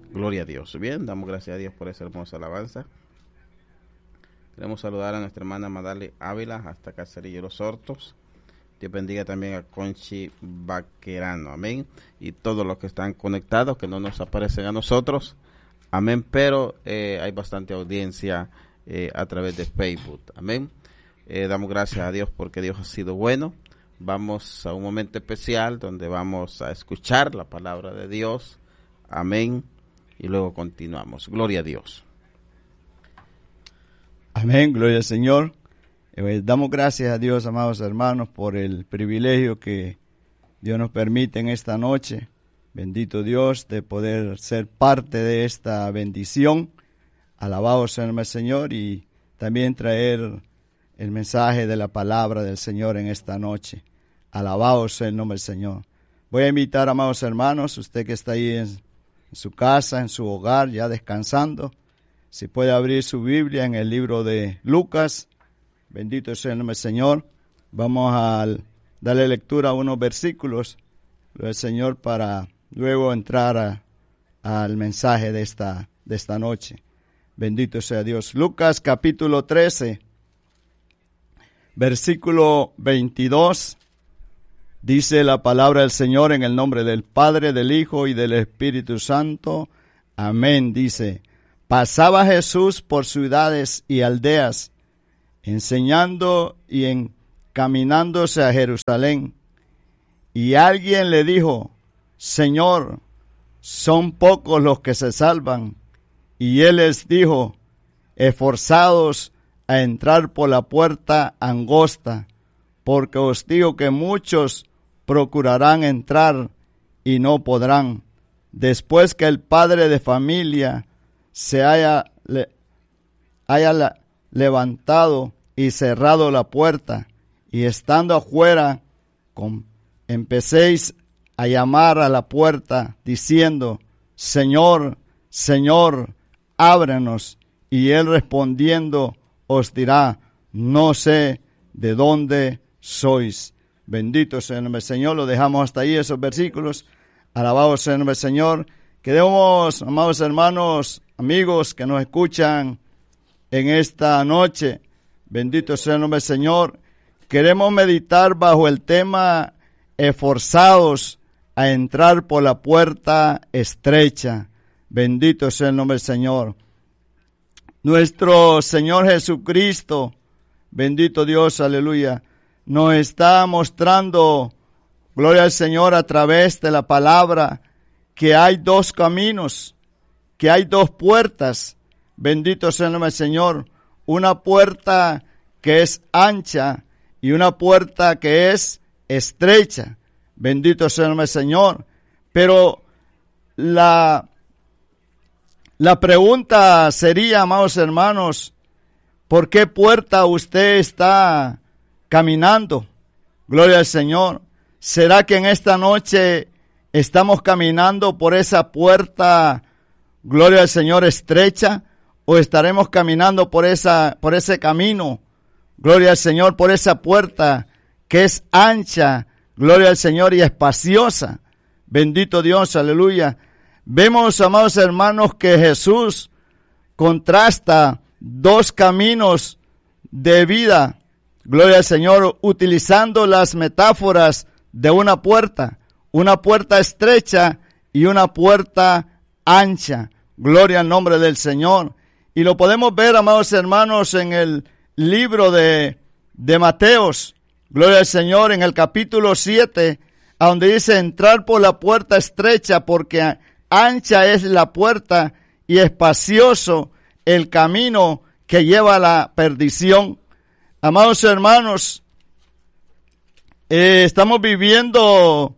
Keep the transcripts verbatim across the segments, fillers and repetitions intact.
Gloria a Dios. Bien, damos gracias a Dios por esa hermosa alabanza. Queremos saludar a nuestra hermana Madale Ávila hasta Cacerillo Los Hortos. Dios bendiga también a Conchi Vaquerano, amén. Y todos los que están conectados, que no nos aparecen a nosotros, amén. Pero eh, hay bastante audiencia eh, a través de Facebook, amén. Eh, damos gracias a Dios porque Dios ha sido bueno. Vamos a un momento especial donde vamos a escuchar la palabra de Dios, amén. Y luego continuamos. Gloria a Dios. Amén, gloria al Señor. Eh, damos gracias a Dios, amados hermanos, por el privilegio que Dios nos permite en esta noche. Bendito Dios, de poder ser parte de esta bendición. Alabado sea el Señor, y también traer el mensaje de la palabra del Señor en esta noche. Alabado sea el nombre del Señor. Voy a invitar, amados hermanos, usted que está ahí en, en su casa, en su hogar, ya descansando, si puede abrir su Biblia en el libro de Lucas. Bendito sea el nombre del Señor. Vamos a darle lectura a unos versículos del Señor para luego entrar a, al mensaje de esta, de esta noche. Bendito sea Dios. Lucas capítulo trece, versículo veintidós. Dice la palabra del Señor en el nombre del Padre, del Hijo y del Espíritu Santo. Amén. Dice: pasaba Jesús por ciudades y aldeas, enseñando y encaminándose a Jerusalén. Y alguien le dijo: Señor, son pocos los que se salvan. Y él les dijo: esforzados a entrar por la puerta angosta, porque os digo que muchos procurarán entrar y no podrán. Después que el padre de familia se haya, le, haya la, levantado y cerrado la puerta, y estando afuera, con, empecéis a llamar a la puerta, diciendo: Señor, Señor, ábrenos. Y él respondiendo os dirá: no sé de dónde sois. Bendito sea el nombre del Señor. Lo dejamos hasta ahí, esos versículos. Alabado sea el nombre del Señor. Queremos, amados hermanos, amigos que nos escuchan en esta noche, bendito sea el nombre del Señor. Queremos meditar bajo el tema: esforzados a entrar por la puerta estrecha. Bendito sea el nombre del Señor. Nuestro Señor Jesucristo, bendito Dios, aleluya, nos está mostrando, gloria al Señor, a través de la palabra, que hay dos caminos, que hay dos puertas. Bendito sea el nombre del Señor. Una puerta que es ancha y una puerta que es estrecha. Bendito sea el nombre del Señor. Pero la, la pregunta sería, amados hermanos, ¿por qué puerta usted está caminando? Gloria al Señor. ¿Será que en esta noche estamos caminando por esa puerta, gloria al Señor, estrecha? ¿O estaremos caminando por esa, por ese camino, gloria al Señor, por esa puerta que es ancha, gloria al Señor, y espaciosa? Bendito Dios, aleluya. Vemos, amados hermanos, que Jesús contrasta dos caminos de vida, gloria al Señor, utilizando las metáforas de una puerta, una puerta estrecha y una puerta ancha. Gloria al nombre del Señor. Y lo podemos ver, amados hermanos, en el libro de, de Mateos, gloria al Señor, en el capítulo siete, a donde dice: entrar por la puerta estrecha, porque ancha es la puerta y espacioso el camino que lleva a la perdición. Amados hermanos, eh, estamos viviendo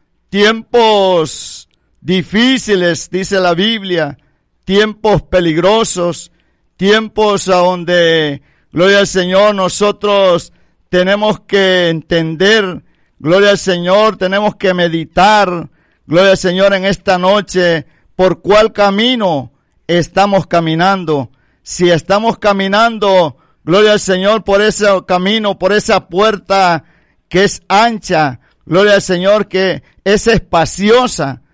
tiempos difíciles, dice la Biblia, tiempos peligrosos, tiempos a donde, gloria al Señor, nosotros tenemos que entender, gloria al Señor, tenemos que meditar, gloria al Señor, en esta noche, por cuál camino estamos caminando. Si estamos caminando, gloria al Señor, por ese camino, por esa puerta que es ancha, gloria al Señor, que es espaciosa.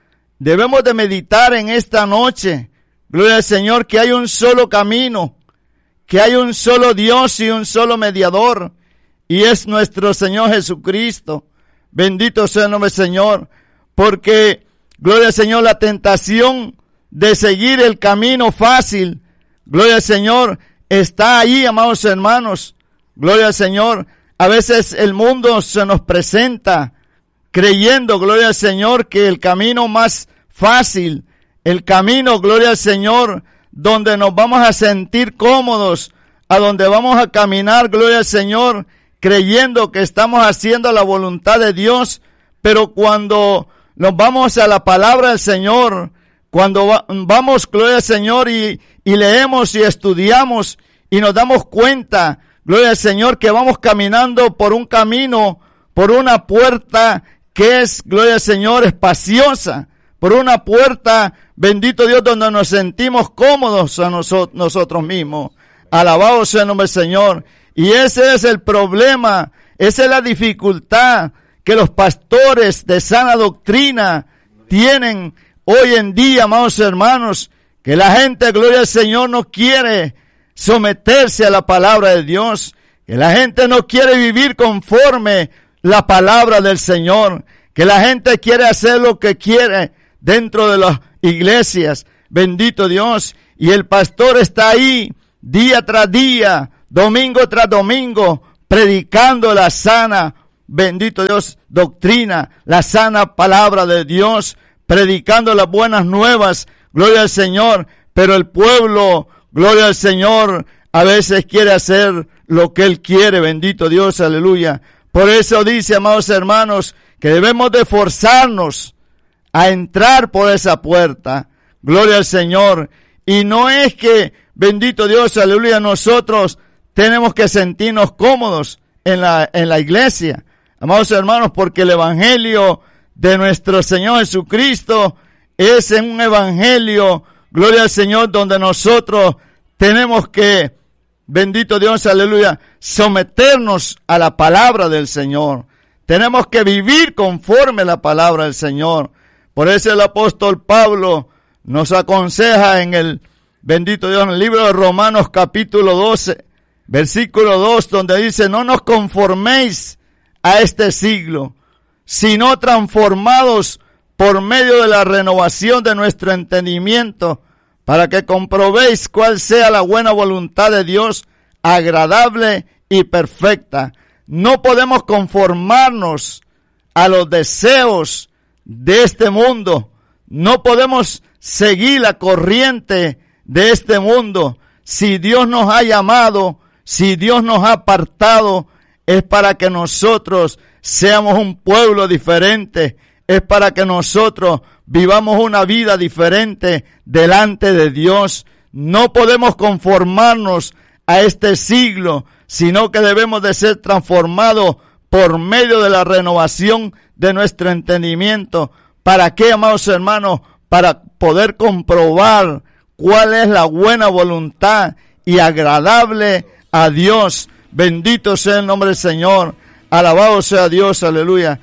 debemos de meditar en esta noche, gloria al Señor, que hay un solo camino, que hay un solo Dios y un solo mediador, y es nuestro Señor Jesucristo. Bendito sea el nombre del Señor, porque, gloria al Señor, la tentación de seguir el camino fácil, gloria al Señor, está ahí, amados hermanos. Gloria al Señor. A veces el mundo se nos presenta creyendo, gloria al Señor, que el camino más fácil, el camino, gloria al Señor, donde nos vamos a sentir cómodos, a donde vamos a caminar, gloria al Señor, creyendo que estamos haciendo la voluntad de Dios, pero cuando nos vamos a la palabra del Señor, cuando va, vamos, gloria al Señor, y, y leemos y estudiamos y nos damos cuenta, gloria al Señor, que vamos caminando por un camino, por una puerta que es, gloria al Señor, espaciosa, por una puerta, bendito Dios, donde nos sentimos cómodos a nosotros, nosotros mismos. Alabado sea el nombre del Señor. Y ese es el problema, esa es la dificultad que los pastores de sana doctrina tienen hoy en día, amados hermanos, que la gente, gloria al Señor, no quiere someterse a la palabra de Dios, que la gente no quiere vivir conforme la palabra del Señor, que la gente quiere hacer lo que quiere dentro de las iglesias, bendito Dios, y el pastor está ahí día tras día, domingo tras domingo, predicando la sana, bendito Dios, doctrina, la sana palabra de Dios, predicando las buenas nuevas, gloria al Señor, pero el pueblo, gloria al Señor, a veces quiere hacer lo que Él quiere, bendito Dios, aleluya. Por eso dice, amados hermanos, que debemos de forzarnos a entrar por esa puerta, gloria al Señor. Y no es que, bendito Dios, aleluya, nosotros tenemos que sentirnos cómodos en la, en la iglesia, amados hermanos, porque el evangelio de nuestro Señor Jesucristo es en un evangelio, gloria al Señor, donde nosotros tenemos que, bendito Dios, aleluya, someternos a la palabra del Señor. Tenemos que vivir conforme a la palabra del Señor. Por eso el apóstol Pablo nos aconseja en el, bendito Dios, en el libro de Romanos capítulo doce, versículo dos, donde dice, no nos conforméis a este siglo, sino transformados por medio de la renovación de nuestro entendimiento, para que comprobéis cuál sea la buena voluntad de Dios, agradable y perfecta. No podemos conformarnos a los deseos de este mundo. No podemos seguir la corriente de este mundo. Si Dios nos ha llamado, si Dios nos ha apartado, es para que nosotros seamos un pueblo diferente, es para que nosotros vivamos una vida diferente delante de Dios. No podemos conformarnos a este siglo, sino que debemos de ser transformados por medio de la renovación de nuestro entendimiento. ¿Para qué, amados hermanos? Para poder comprobar cuál es la buena voluntad y agradable a Dios. Bendito sea el nombre del Señor. Alabado sea Dios, aleluya.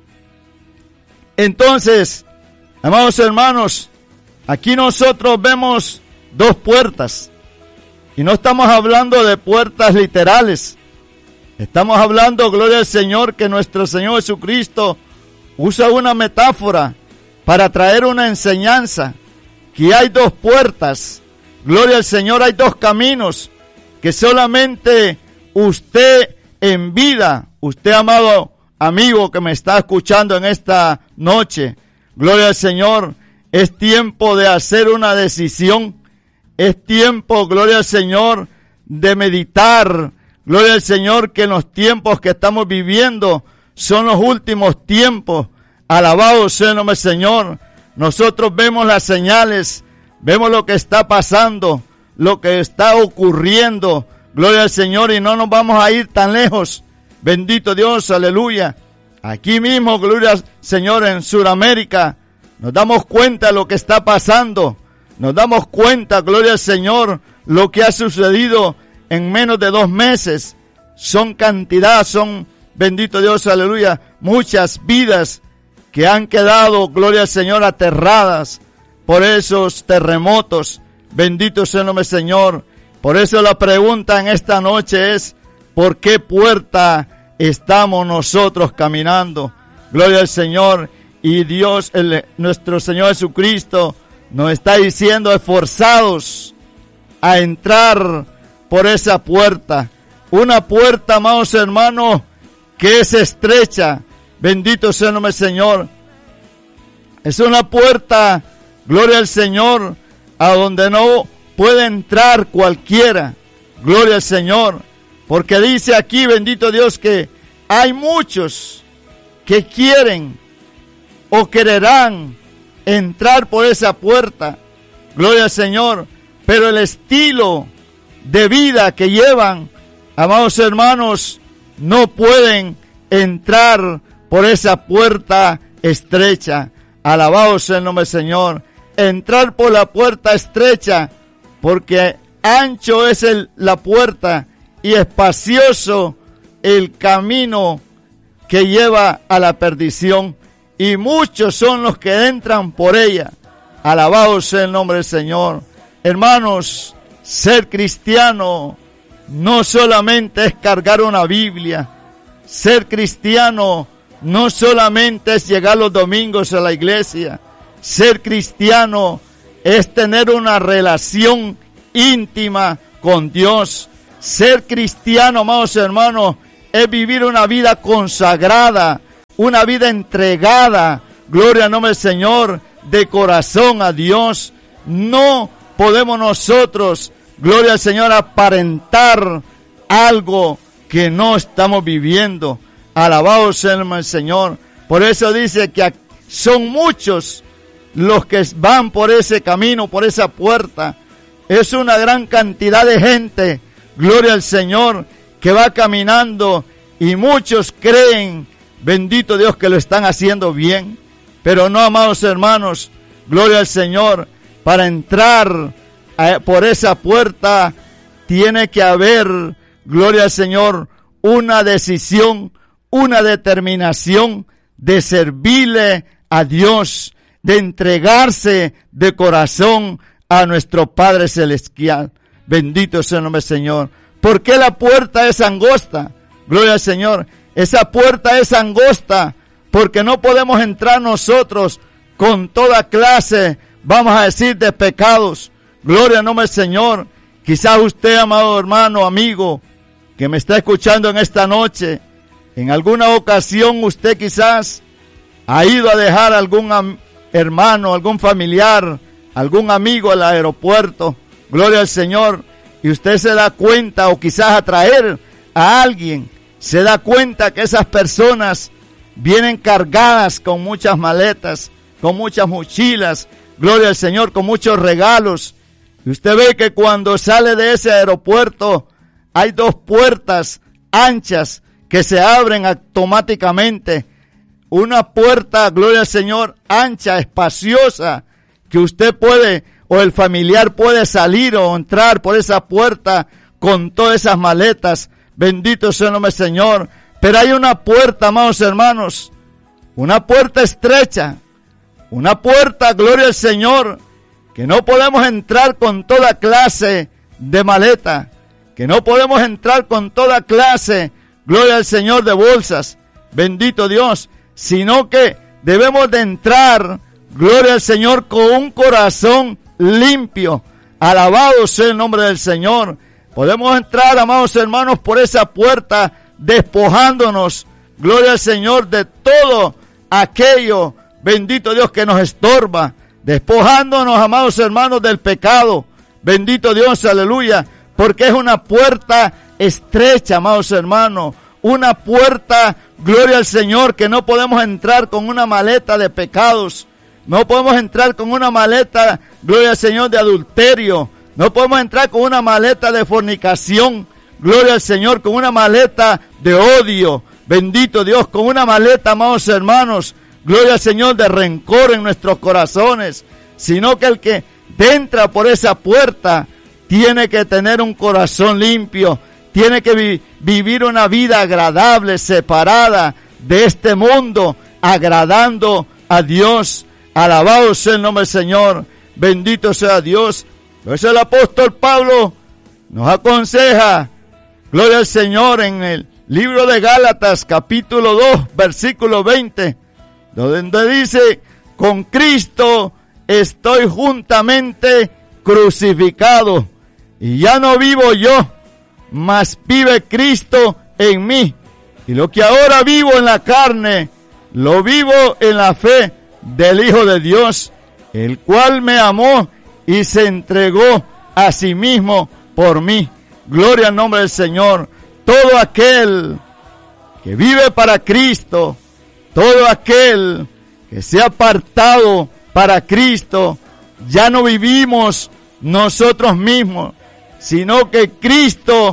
Entonces, amados hermanos, aquí nosotros vemos dos puertas. Y no estamos hablando de puertas literales. Estamos hablando, gloria al Señor, que nuestro Señor Jesucristo usa una metáfora para traer una enseñanza. Que hay dos puertas. Gloria al Señor, hay dos caminos. Que solamente usted en vida, usted amado amigo que me está escuchando en esta noche, gloria al Señor, es tiempo de hacer una decisión. Es tiempo, gloria al Señor, de meditar. Gloria al Señor, que en los tiempos que estamos viviendo son los últimos tiempos. Alabado sea el nombre del Señor. Nosotros vemos las señales, vemos lo que está pasando, lo que está ocurriendo. Gloria al Señor, y no nos vamos a ir tan lejos. Bendito Dios, aleluya. Aquí mismo, gloria al Señor, en Sudamérica, nos damos cuenta de lo que está pasando. Nos damos cuenta, gloria al Señor, lo que ha sucedido en menos de dos meses. Son cantidad, son, bendito Dios, aleluya, muchas vidas que han quedado, gloria al Señor, aterradas por esos terremotos. Bendito sea el nombre del Señor. Por eso la pregunta en esta noche es, ¿por qué puerta estamos nosotros caminando? Gloria al Señor. Y Dios, el, nuestro Señor Jesucristo, nos está diciendo, esforzados a entrar por esa puerta. Una puerta, amados hermanos, que es estrecha. Bendito sea el nombre del Señor. Es una puerta, gloria al Señor, a donde no puede entrar cualquiera. Gloria al Señor. Porque dice aquí, bendito Dios, que hay muchos que quieren o quererán entrar por esa puerta. Gloria al Señor. Pero el estilo de vida que llevan, amados hermanos, no pueden entrar por esa puerta estrecha. Alabado sea el nombre del Señor. Entrar por la puerta estrecha, porque ancho es el, la puerta y espacioso el camino que lleva a la perdición, y muchos son los que entran por ella. Alabado sea el nombre del Señor. Hermanos, ser cristiano no solamente es cargar una Biblia. Ser cristiano no solamente es llegar los domingos a la iglesia. Ser cristiano es tener una relación íntima con Dios. Ser cristiano, amados hermanos, es vivir una vida consagrada, una vida entregada, gloria al nombre del Señor, de corazón a Dios. No podemos nosotros, gloria al Señor, aparentar algo que no estamos viviendo. Alabado sea el Señor. Por eso dice que son muchos los que van por ese camino, por esa puerta. Es una gran cantidad de gente, gloria al Señor, que va caminando, y muchos creen, bendito Dios, que lo están haciendo bien. Pero no, amados hermanos, gloria al Señor, para entrar a, por esa puerta tiene que haber, gloria al Señor, una decisión, una determinación de servirle a Dios, de entregarse de corazón a nuestro Padre Celestial. Bendito sea el nombre del Señor. ¿Por qué la puerta es angosta? Gloria al Señor. Esa puerta es angosta porque no podemos entrar nosotros con toda clase, vamos a decir, de pecados. Gloria al nombre del Señor. Quizás usted, amado hermano, amigo, que me está escuchando en esta noche, en alguna ocasión usted quizás ha ido a dejar a algún hermano, algún familiar, algún amigo al aeropuerto. Gloria al Señor. Y usted se da cuenta, o quizás a traer a alguien, se da cuenta que esas personas vienen cargadas con muchas maletas, con muchas mochilas, gloria al Señor, con muchos regalos. Y usted ve que cuando sale de ese aeropuerto hay dos puertas anchas que se abren automáticamente. Una puerta, gloria al Señor, ancha, espaciosa, que usted puede, o el familiar puede salir o entrar por esa puerta con todas esas maletas. Bendito sea el nombre del Señor. Pero hay una puerta, amados hermanos, una puerta estrecha, una puerta, gloria al Señor, que no podemos entrar con toda clase de maleta, que no podemos entrar con toda clase, gloria al Señor, de bolsas, bendito Dios, sino que debemos de entrar, gloria al Señor, con un corazón limpio. Alabado sea el nombre del Señor. Podemos entrar, amados hermanos, por esa puerta despojándonos, gloria al Señor, de todo aquello, bendito Dios, que nos estorba, despojándonos, amados hermanos, del pecado. Bendito Dios, aleluya, porque es una puerta estrecha, amados hermanos, una puerta, gloria al Señor, que no podemos entrar con una maleta de pecados. No podemos entrar con una maleta, gloria al Señor, de adulterio. No podemos entrar con una maleta de fornicación. Gloria al Señor, con una maleta de odio. Bendito Dios, con una maleta, amados hermanos, gloria al Señor, de rencor en nuestros corazones. Sino que el que entra por esa puerta tiene que tener un corazón limpio. Tiene que vi- vivir una vida agradable, separada de este mundo, agradando a Dios. Alabado sea el nombre del Señor, bendito sea Dios. Por eso el apóstol Pablo nos aconseja, gloria al Señor, en el libro de Gálatas, capítulo dos, versículo veinte, donde dice, con Cristo estoy juntamente crucificado, y ya no vivo yo, mas vive Cristo en mí. Y lo que ahora vivo en la carne, lo vivo en la fe del Hijo de Dios, el cual me amó y se entregó a sí mismo por mí. Gloria al nombre del Señor. Todo aquel que vive para Cristo, todo aquel que se ha apartado para Cristo, ya no vivimos nosotros mismos, sino que Cristo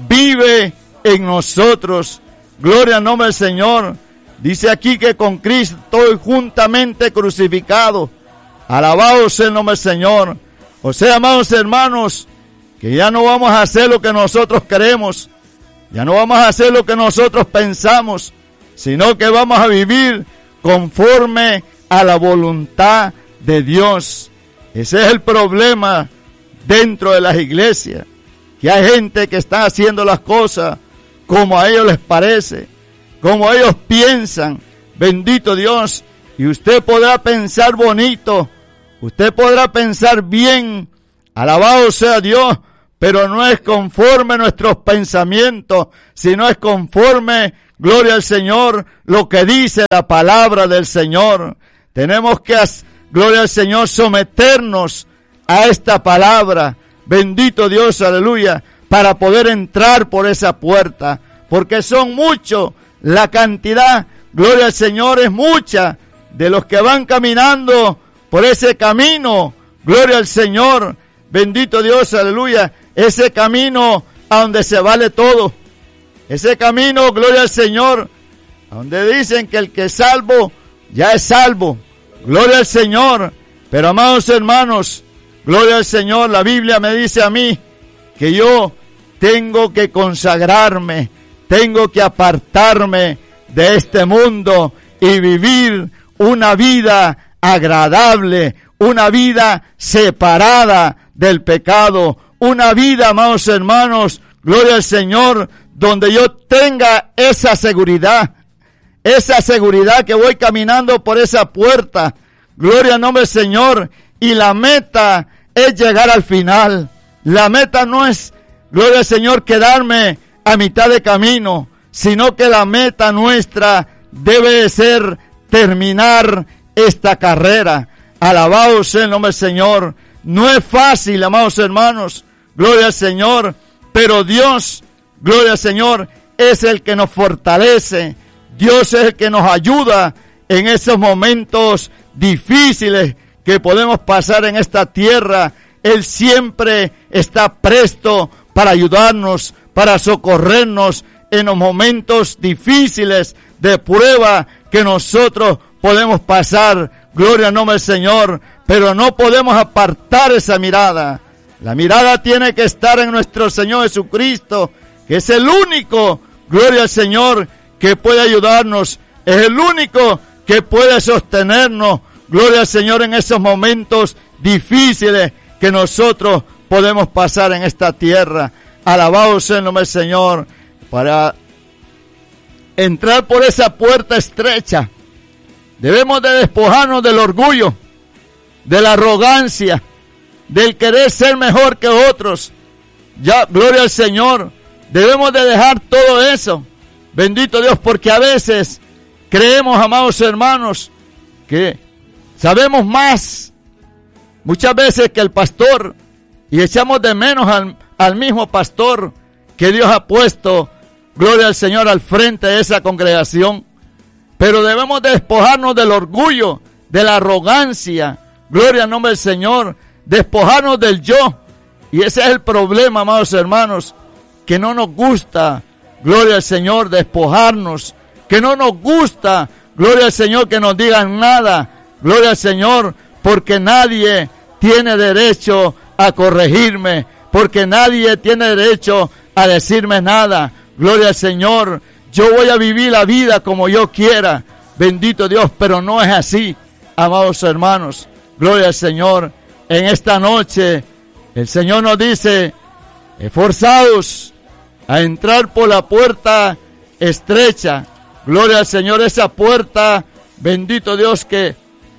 vive en nosotros. Gloria al nombre del Señor. Dice aquí que con Cristo estoy juntamente crucificado. Alabado sea el nombre del Señor. O sea, amados hermanos, que ya no vamos a hacer lo que nosotros queremos, ya no vamos a hacer lo que nosotros pensamos, sino que vamos a vivir conforme a la voluntad de Dios. Ese es el problema dentro de las iglesias, que hay gente que está haciendo las cosas como a ellos les parece, como ellos piensan. Bendito Dios. Y usted podrá pensar bonito, usted podrá pensar bien, alabado sea Dios, pero no es conforme a nuestros pensamientos, sino es conforme, gloria al Señor, lo que dice la palabra del Señor. Tenemos que, gloria al Señor, someternos a esta palabra. Bendito Dios, aleluya, para poder entrar por esa puerta, porque son muchos, la cantidad, gloria al Señor, es mucha de los que van caminando por ese camino, gloria al Señor, bendito Dios, aleluya, ese camino a donde se vale todo, ese camino, gloria al Señor, a donde dicen que el que es salvo, ya es salvo, gloria al Señor. Pero amados hermanos, gloria al Señor, la Biblia me dice a mí que yo tengo que consagrarme, tengo que apartarme de este mundo y vivir una vida agradable, una vida separada del pecado, una vida, amados hermanos, gloria al Señor, donde yo tenga esa seguridad, esa seguridad que voy caminando por esa puerta, gloria al nombre del Señor, y la meta es llegar al final. La meta no es, gloria al Señor, quedarme a mitad de camino, sino que la meta nuestra debe ser terminar esta carrera. Alabado sea el nombre del Señor. No es fácil, amados hermanos, gloria al Señor, pero Dios, gloria al Señor, es el que nos fortalece. Dios es el que nos ayuda en esos momentos difíciles que podemos pasar en esta tierra. Él siempre está presto para ayudarnos, para socorrernos en los momentos difíciles de prueba que nosotros podemos pasar. Gloria al nombre del Señor, pero no podemos apartar esa mirada. La mirada tiene que estar en nuestro Señor Jesucristo, que es el único, gloria al Señor, que puede ayudarnos, es el único que puede sostenernos, gloria al Señor, en esos momentos difíciles que nosotros podemos pasar en esta tierra. Alabado sea el nombre del Señor. Para entrar por esa puerta estrecha, debemos de despojarnos del orgullo, de la arrogancia, del querer ser mejor que otros. Ya, gloria al Señor, debemos de dejar todo eso. Bendito Dios, porque a veces creemos, amados hermanos, que sabemos más muchas veces que el pastor, y echamos de menos al, al mismo pastor que Dios ha puesto, gloria al Señor, al frente de esa congregación. Pero debemos de despojarnos del orgullo, de la arrogancia, gloria al nombre del Señor, despojarnos del yo. Y ese es el problema, amados hermanos, que no nos gusta, gloria al Señor, despojarnos, que no nos gusta, gloria al Señor, que nos digan nada, gloria al Señor, porque nadie tiene derecho a corregirme, porque nadie tiene derecho a decirme nada. Gloria al Señor, yo voy a vivir la vida como yo quiera. bendito Dios, pero no es así, amados hermanos. Gloria al Señor. En esta noche el Señor nos dice, esforzados a entrar por la puerta estrecha. Gloria al Señor, esa puerta, bendito Dios, que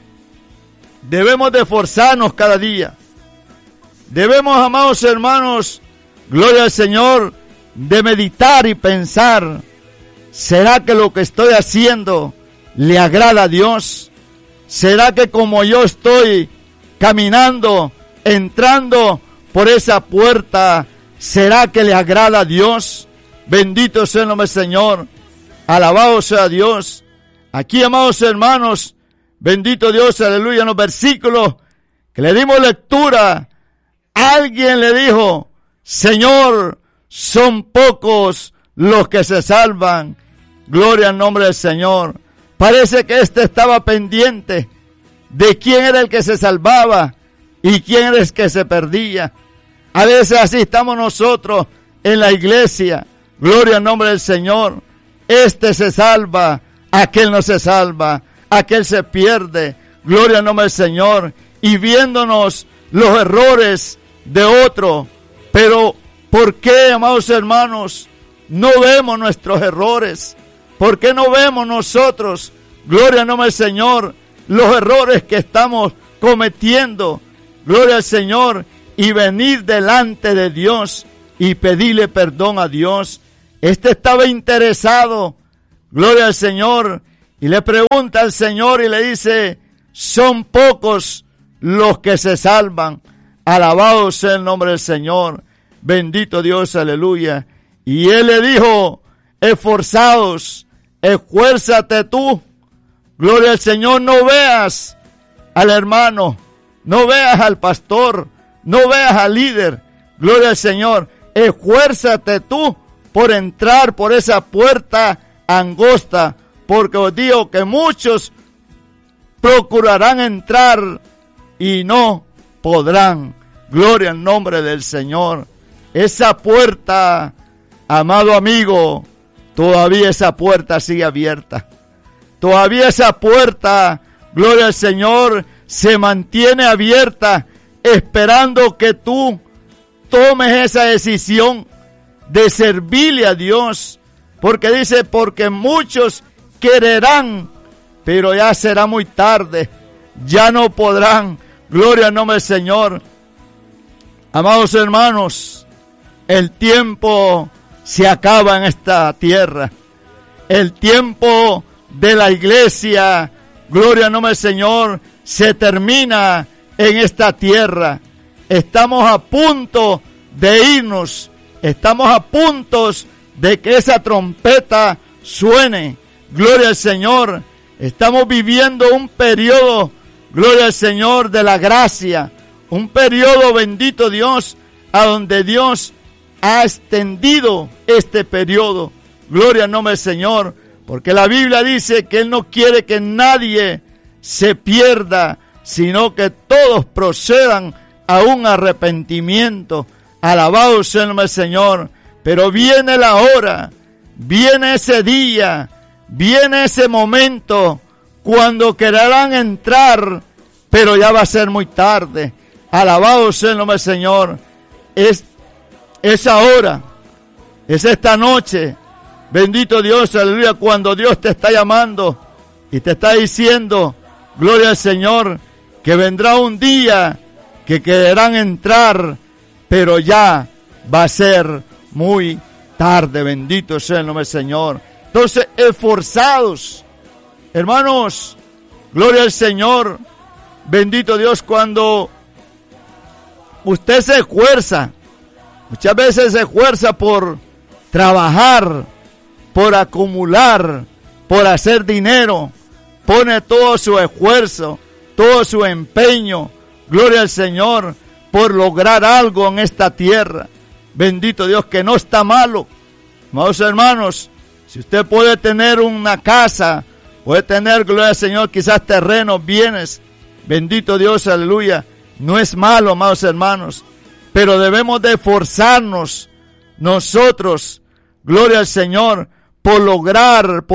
debemos de esforzarnos cada día. Debemos, amados hermanos, gloria al Señor, de meditar y pensar, ¿será que lo que estoy haciendo le agrada a Dios? ¿Será que como yo estoy caminando, entrando por esa puerta, será que le agrada a Dios? Bendito sea el nombre del Señor, alabado sea Dios. Aquí, amados hermanos, bendito Dios, aleluya, en los versículos que le dimos lectura, alguien le dijo, Señor, son pocos los que se salvan. Gloria al nombre del Señor. Parece que este estaba pendiente de quién era el que se salvaba y quién era el que se perdía. A veces así estamos nosotros en la iglesia. Gloria al nombre del Señor. Este se salva, aquel no se salva, aquel se pierde. Gloria al nombre del Señor. Y viéndonos los errores de otro. Pero, ¿por qué, amados hermanos, no vemos nuestros errores? ¿Por qué no vemos nosotros, gloria al nombre del Señor, los errores que estamos cometiendo? Gloria al Señor, y venir delante de Dios y pedirle perdón a Dios. Este estaba interesado, gloria al Señor, y le pregunta al Señor y le dice, son pocos los que se salvan. Alabado sea el nombre del Señor. Bendito Dios, aleluya. Y él le dijo, esforzados, esfuérzate tú. Gloria al Señor, no veas al hermano, no veas al pastor, no veas al líder. Gloria al Señor, esfuérzate tú por entrar por esa puerta angosta, porque os digo que muchos procurarán entrar y no podrán. Gloria al nombre del Señor. Esa puerta, amado amigo, todavía esa puerta sigue abierta. Todavía esa puerta, gloria al Señor, se mantiene abierta, esperando que tú tomes esa decisión de servirle a Dios. Porque dice, porque muchos quererán, pero ya será muy tarde, ya no podrán. Gloria al nombre del Señor. Amados hermanos, el tiempo se acaba en esta tierra. El tiempo de la iglesia, gloria al nombre del Señor, se termina en esta tierra. Estamos a punto de irnos. Estamos a punto de que esa trompeta suene. Gloria al Señor. Estamos viviendo un periodo, gloria al Señor, de la gracia. Un periodo, bendito Dios, a donde Dios ha extendido este periodo. Gloria al nombre del Señor. Porque la Biblia dice que Él no quiere que nadie se pierda, sino que todos procedan a un arrepentimiento. Alabado sea el nombre del Señor. Pero viene la hora, viene ese día, viene ese momento cuando querrán entrar, pero ya va a ser muy tarde. Alabado sea el nombre del Señor. Es esa hora, es esta noche. Bendito Dios, aleluya, cuando Dios te está llamando y te está diciendo, gloria al Señor, que vendrá un día que querrán entrar, pero ya va a ser muy tarde. Bendito sea el nombre del Señor. Entonces, esforzados, hermanos, gloria al Señor. Bendito Dios, cuando usted se esfuerza, muchas veces se esfuerza por trabajar, por acumular, por hacer dinero, pone todo su esfuerzo, todo su empeño, gloria al Señor, por lograr algo en esta tierra. Bendito Dios, que no está malo. Amados hermanos, si usted puede tener una casa, puede tener, gloria al Señor, quizás terrenos, bienes, bendito Dios, aleluya, no es malo, amados hermanos, pero debemos de esforzarnos nosotros, gloria al Señor, por lograr, por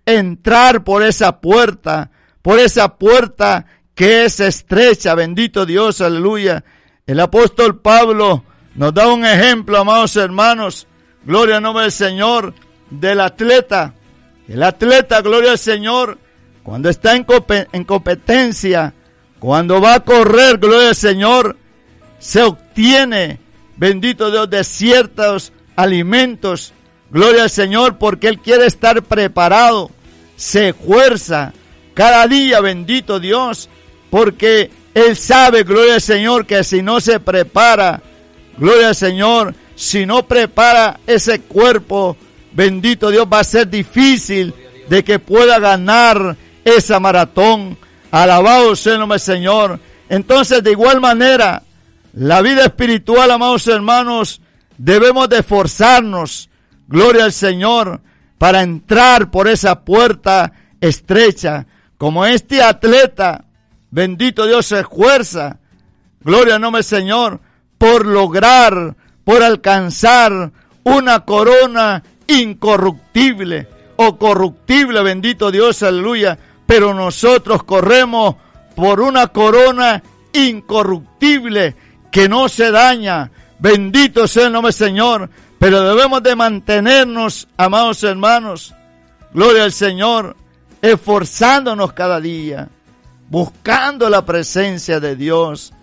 entrar por esa puerta, por esa puerta que es estrecha. Bendito Dios, aleluya. El apóstol Pablo nos da un ejemplo, amados hermanos, gloria al nombre del Señor, del atleta. El atleta, gloria al Señor, cuando está en, comp- en competencia, cuando va a correr, gloria al Señor, se obtiene, bendito Dios, de ciertos alimentos, gloria al Señor, porque Él quiere estar preparado, se esfuerza cada día, bendito Dios, porque Él sabe, gloria al Señor, que si no se prepara, gloria al Señor, si no prepara ese cuerpo, bendito Dios, va a ser difícil de que pueda ganar esa maratón. Alabado sea el nombre del Señor. Entonces, de igual manera, la vida espiritual, amados hermanos, debemos de esforzarnos, gloria al Señor, para entrar por esa puerta estrecha. Como este atleta, bendito Dios, se esfuerza, gloria al nombre del Señor, por lograr, por alcanzar una corona incorruptible o corruptible, bendito Dios, aleluya. Pero nosotros corremos por una corona incorruptible que no se daña. Bendito sea el nombre del Señor. Pero debemos de mantenernos, amados hermanos, gloria al Señor, esforzándonos cada día, buscando la presencia de Dios,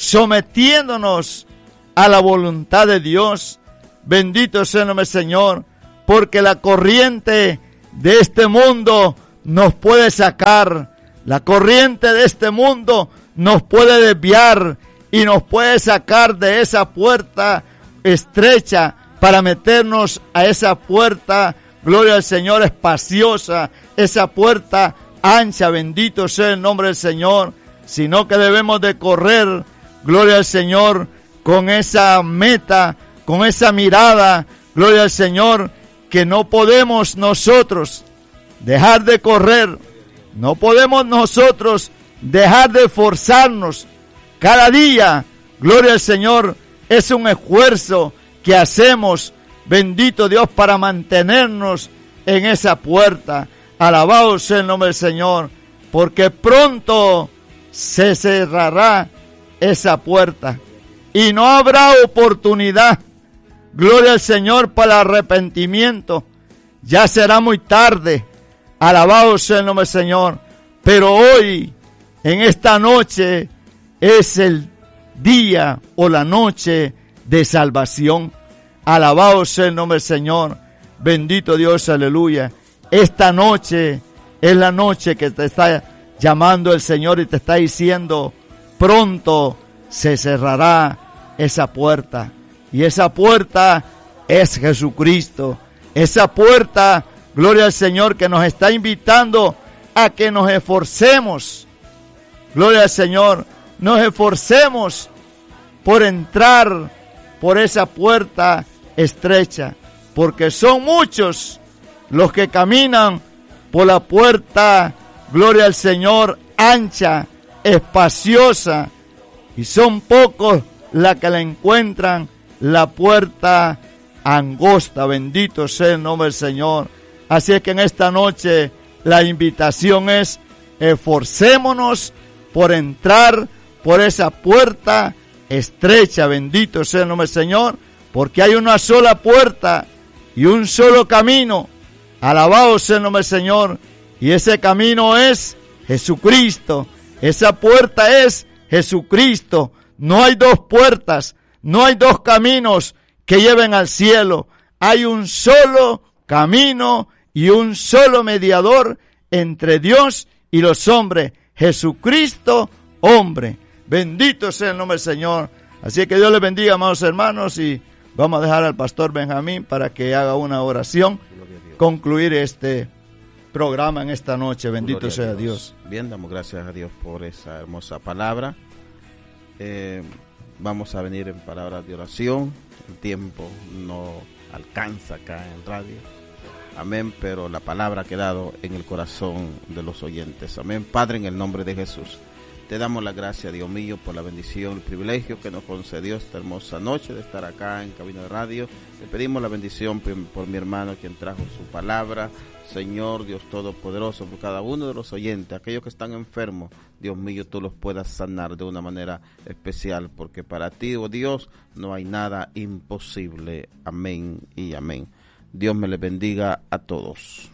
sometiéndonos a la voluntad de Dios. Bendito sea el nombre del Señor, porque la corriente de este mundo nos puede sacar, la corriente de este mundo nos puede desviar y nos puede sacar de esa puerta estrecha para meternos a esa puerta, gloria al Señor, espaciosa, esa puerta ancha. Bendito sea el nombre del Señor, sino que debemos de correr, gloria al Señor, con esa meta, con esa mirada, gloria al Señor, que no podemos nosotros dejar de correr, no podemos nosotros dejar de esforzarnos. Cada día, gloria al Señor, es un esfuerzo que hacemos, bendito Dios, para mantenernos en esa puerta. Alabado sea el nombre del Señor, porque pronto se cerrará esa puerta y no habrá oportunidad, gloria al Señor, para arrepentimiento. Ya será muy tarde. Alabado sea el nombre del Señor. Pero hoy, en esta noche, es el día o la noche de salvación. Alabado sea el nombre del Señor. Bendito Dios, aleluya. Esta noche es la noche que te está llamando el Señor y te está diciendo, pronto se cerrará esa puerta. Y esa puerta es Jesucristo. Esa puerta, gloria al Señor, que nos está invitando a que nos esforcemos. Gloria al Señor, nos esforcemos por entrar por esa puerta estrecha, porque son muchos los que caminan por la puerta, gloria al Señor, ancha, espaciosa, y son pocos los que la encuentran la puerta angosta. Bendito sea el nombre del Señor. Así es que en esta noche la invitación es: esforcémonos por entrar por esa puerta estrecha. Bendito sea el nombre del Señor, porque hay una sola puerta y un solo camino. Alabado sea el nombre del Señor. Y ese camino es Jesucristo. Esa puerta es Jesucristo. No hay dos puertas, no hay dos caminos que lleven al cielo. Hay un solo camino y un solo mediador entre Dios y los hombres. Jesucristo, hombre. Bendito sea el nombre del Señor. Así que Dios les bendiga, amados hermanos, y vamos a dejar al pastor Benjamín para que haga una oración, concluir este programa en esta noche. Bendito Gloria sea Dios. Dios. Bien, damos gracias a Dios por esa hermosa palabra. Eh, vamos a venir en palabras de oración. El tiempo no alcanza acá en radio. Amén, pero la palabra ha quedado en el corazón de los oyentes. Amén. Padre, en el nombre de Jesús, Te damos la gracia, Dios mío, por la bendición, el privilegio que nos concedió esta hermosa noche de estar acá en Cabina de Radio. Le pedimos la bendición por, por mi hermano quien trajo su palabra. Señor Dios Todopoderoso, por cada uno de los oyentes, aquellos que están enfermos, Dios mío, tú los puedas sanar de una manera especial, porque para ti, oh Dios, no hay nada imposible. Amén y amén. Dios me les bendiga a todos.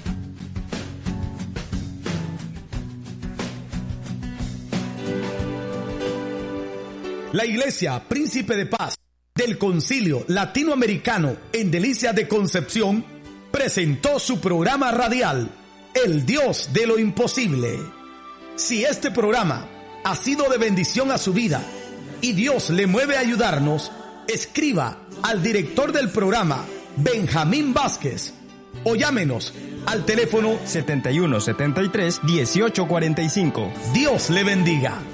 La Iglesia Príncipe de Paz del Concilio Latinoamericano en Delicias de Concepción presentó su programa radial, El Dios de lo Imposible. Si este programa ha sido de bendición a su vida y Dios le mueve a ayudarnos, escriba al director del programa, Benjamín Vázquez, o llámenos al teléfono setenta y uno setenta y tres dieciocho cuarenta y cinco. Dios le bendiga.